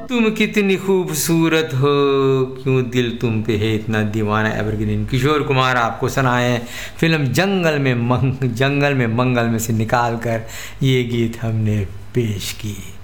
तुम कितनी खूबसूरत हो, क्यों दिल तुम पे है इतना दीवाना। एवरग्रीन किशोर कुमार आपको सुनाए फिल्म जंगल में मंगल में से निकाल कर ये गीत हमने पेश की।